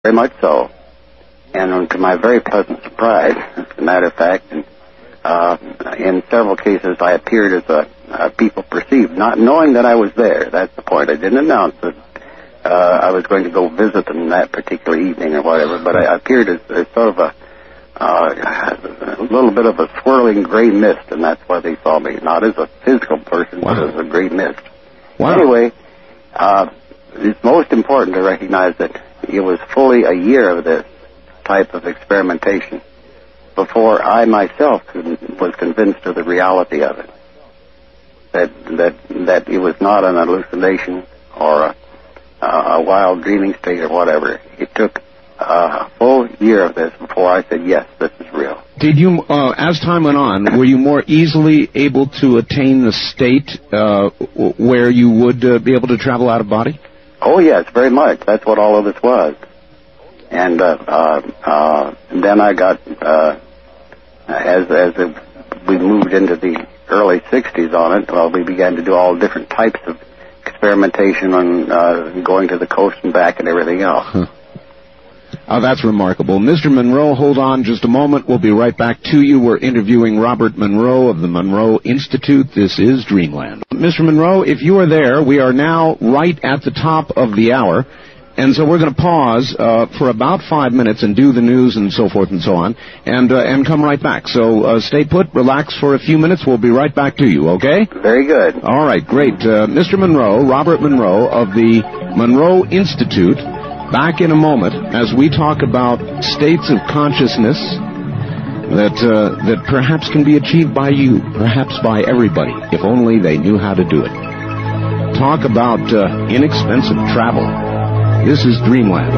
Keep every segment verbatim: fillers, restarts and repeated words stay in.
Very much so. And to my very pleasant surprise, as a matter of fact, and, uh, in several cases I appeared as a, uh, people perceived, not knowing that I was there. That's the point. I didn't announce that uh, I was going to go visit them that particular evening or whatever, but I appeared as, as sort of a, uh, a little bit of a swirling gray mist, and that's why they saw me. Not as a physical person, wow. but as a gray mist. Wow. Anyway, uh, it's most important to recognize that it was fully a year of this type of experimentation before I myself was convinced of the reality of it. That that that it was not an hallucination or a, a wild dreaming state or whatever. It took a full year of this before I said, yes, this is real. Did you, uh, as time went on, were you more easily able to attain the state uh, where you would uh, be able to travel out of body? Oh, yes, very much. That's what all of this was. And uh, uh, uh, then I got, uh, as as it, we moved into the early sixties on it, well, we began to do all different types of experimentation on uh, going to the coast and back and everything else. Huh. Oh, that's remarkable. Mister Monroe, hold on just a moment. We'll be right back to you. We're interviewing Robert Monroe of the Monroe Institute. This is Dreamland. Mister Monroe, if you are there, we are now right at the top of the hour. And so we're going to pause uh, for about five minutes and do the news and so forth and so on, and uh, and come right back. So uh, stay put, relax for a few minutes. We'll be right back to you, okay? Very good. All right, great. Uh, Mister Monroe, Robert Monroe of the Monroe Institute, back in a moment as we talk about states of consciousness that uh, that perhaps can be achieved by you, perhaps by everybody, if only they knew how to do it. Talk about uh, inexpensive travel. This is Dreamland.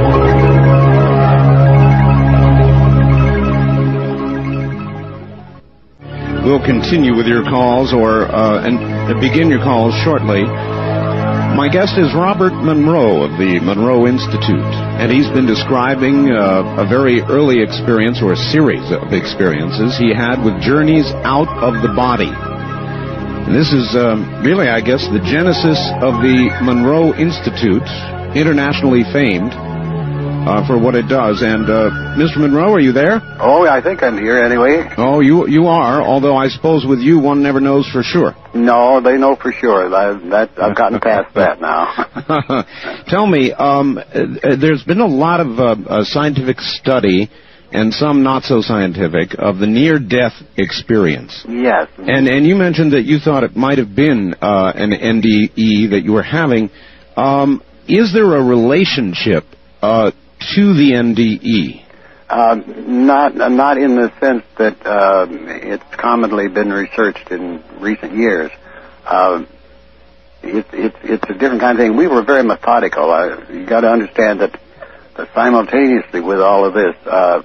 We'll continue with your calls, or uh, and begin your calls shortly. My guest is Robert Monroe of the Monroe Institute, and he's been describing uh, a very early experience, or a series of experiences he had with journeys out of the body. And this is um, really, I guess, the genesis of the Monroe Institute, internationally famed uh, for what it does. And uh, Mister Monroe, are you there? Oh, I think I'm here anyway. Oh, you you are, although I suppose with you one never knows for sure. No, they know for sure. That, that I've gotten past that now. Tell me, um, there's been a lot of uh, uh, scientific study, and some not so scientific, of the near-death experience. Yes. And and you mentioned that you thought it might have been uh, an N D E that you were having. Um, is there a relationship uh, to the N D E? Uh, not not in the sense that uh, it's commonly been researched in recent years. Uh, it, it, it's a different kind of thing. We were very methodical. Uh, you got to understand that uh, simultaneously with all of this, uh,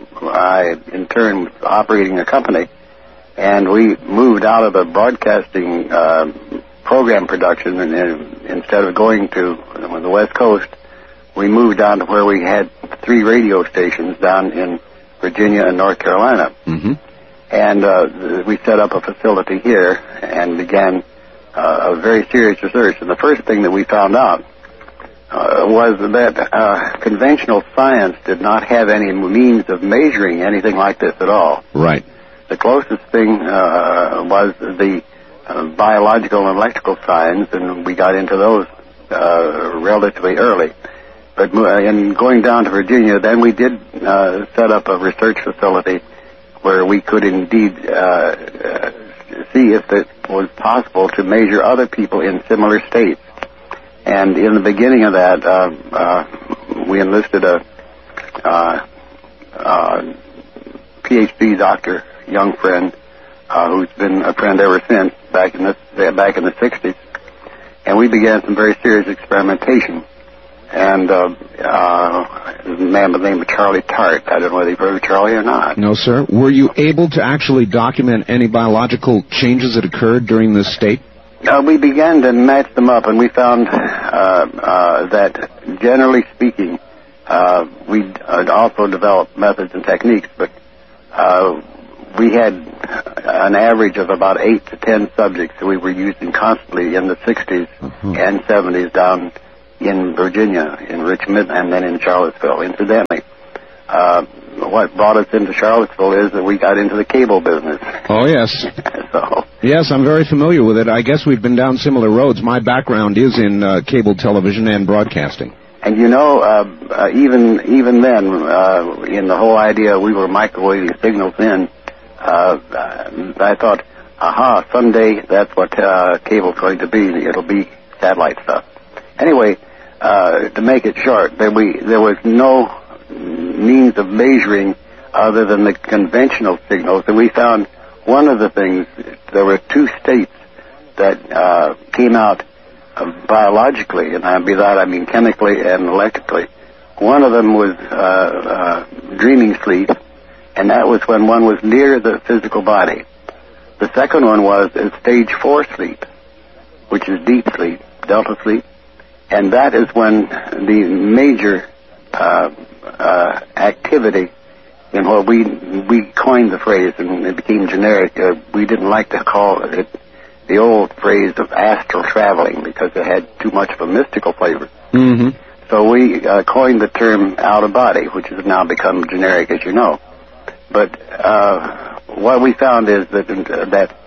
I in turn was operating a company, and we moved out of the broadcasting uh, program production, and, and instead of going to uh, the West Coast, we moved down to where we had three radio stations down in Virginia and North Carolina. Mm-hmm. And uh, we set up a facility here and began uh, a very serious research. And the first thing that we found out uh, was that uh, conventional science did not have any means of measuring anything like this at all. Right. The closest thing uh, was the uh, biological and electrical science, and we got into those uh, relatively early. But in going down to Virginia, then we did uh, set up a research facility where we could indeed uh, uh, see if it was possible to measure other people in similar states. And in the beginning of that, uh, uh, we enlisted a uh, uh, P H D doctor, young friend, uh, who's been a friend ever since, back in the back in the sixties, and we began some very serious experimentation. And uh, uh, a man by the name of Charlie Tart. I don't know whether you've heard of Charlie or not. No, sir. Were you able to actually document any biological changes that occurred during this state? Uh, we began to match them up, and we found uh, uh, that, generally speaking, uh, we also developed methods and techniques, but uh, we had an average of about eight to ten subjects that we were using constantly in the sixties uh-huh. and seventies down in Virginia, in Richmond, and then in Charlottesville. Incidentally, uh, what brought us into Charlottesville is that we got into the cable business. Oh, yes. so, yes, I'm very familiar with it. I guess we've been down similar roads. My background is in uh, cable television and broadcasting. And you know, uh, uh, even even then, uh, in the whole idea we were microwaving signals in, uh, I thought, aha, someday that's what uh, cable's going to be. It'll be satellite stuff. Anyway, uh, to make it short, there, we, there was no means of measuring other than the conventional signals, and we found one of the things, there were two states that uh, came out uh, biologically, and by that I mean chemically and electrically. One of them was uh, uh, dreaming sleep, and that was when one was near the physical body. The second one was uh, stage four sleep, which is deep sleep, delta sleep, and that is when the major uh, uh, activity, in what we we coined the phrase, and it became generic. Uh, we didn't like to call it the old phrase of astral traveling because it had too much of a mystical flavor. Mm-hmm. So we uh, coined the term out of body, which has now become generic, as you know. But uh, what we found is that uh, that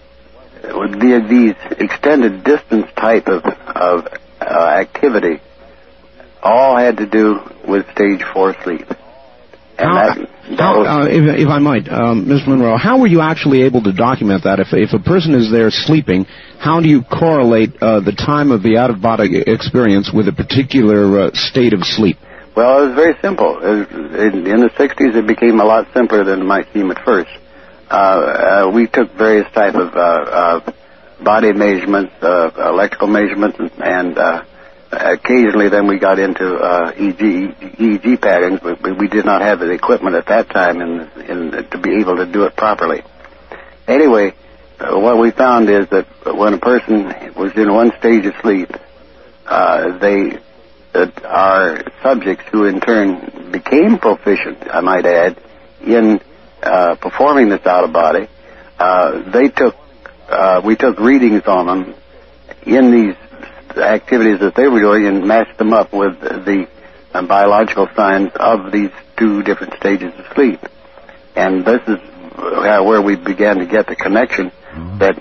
the, these extended distance type of of uh, activity all had to do with stage four sleep. And how, that, that how, was, uh, if, if I might, um, Mister Monroe, how were you actually able to document that? If, if a person is there sleeping, how do you correlate uh, the time of the out-of-body experience with a particular uh, state of sleep? Well, it was very simple. It was, in, in the sixties, it became a lot simpler than it might seem at first. Uh, uh, we took various type of uh, uh, body measurements, uh, electrical measurements, and, and uh, occasionally then we got into uh, E G, E E G patterns, but we did not have the equipment at that time in, in, to be able to do it properly. Anyway, uh, what we found is that when a person was in one stage of sleep, uh, they that our subjects, who in turn became proficient, I might add, in uh, performing this out of body, uh, they took uh, we took readings on them in these activities that they were doing and matched them up with the uh, biological signs of these two different stages of sleep. And this is uh, where we began to get the connection that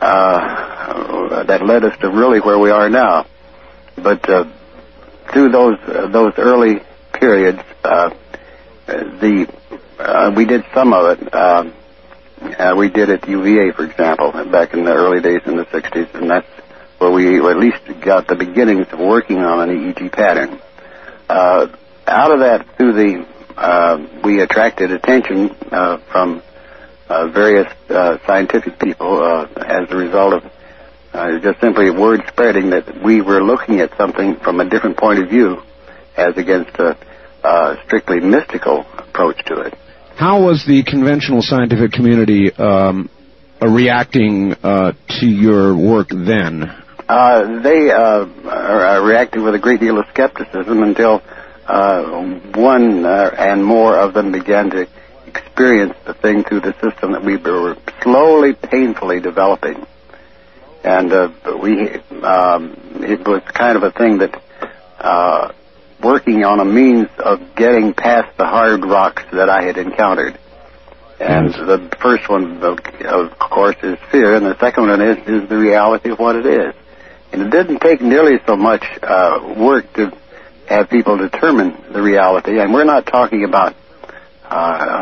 uh, that led us to really where we are now. But uh, through those uh, those early periods, uh, the uh, we did some of it. Uh, uh, we did at U V A, for example, back in the early days in the sixties, and that's where we at least got the beginnings of working on an E E G pattern. Uh, out of that, through the uh, we attracted attention uh, from uh, various uh, scientific people uh, as a result of uh, just simply word spreading that we were looking at something from a different point of view, as against a, a strictly mystical approach to it. How was the conventional scientific community um, uh, reacting uh, to your work then? Uh, they uh, are reacted with a great deal of skepticism until uh, one uh, and more of them began to experience the thing through the system that we were slowly, painfully developing. And uh, we, um, it was kind of a thing that uh, working on a means of getting past the hard rocks that I had encountered. And the first one, of course, is fear, and the second one is, is the reality of what it is. And it didn't take nearly so much uh, work to have people determine the reality. And we're not talking about uh,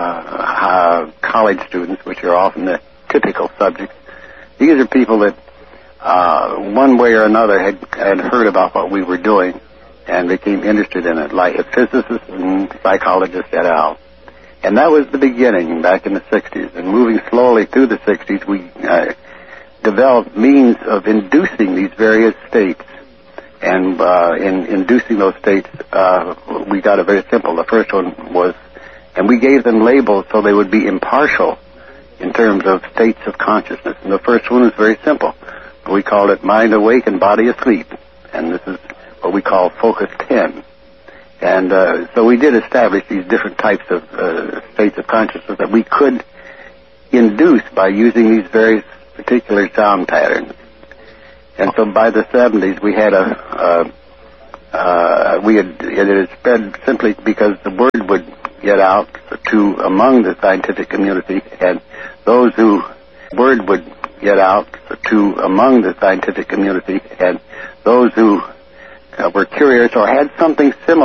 uh, college students, which are often the typical subjects. These are people that, uh, one way or another, had, had heard about what we were doing and became interested in it, like physicists and psychologists et al. And that was the beginning back in the sixties. And moving slowly through the sixties, we uh, developed means of inducing these various states. And uh, in inducing those states, uh, we got it very simple. The first one was, and we gave them labels so they would be impartial in terms of states of consciousness. And the first one was very simple. We called it mind awake and body asleep. And this is what we call focus ten. And uh, so we did establish these different types of uh, states of consciousness that we could induce by using these various particular sound patterns. And so by the seventies, we had a, uh, we had, it had spread simply because the word would get out to among the scientific community, and those who word would get out to among the scientific community, and those who uh, were curious or had something similar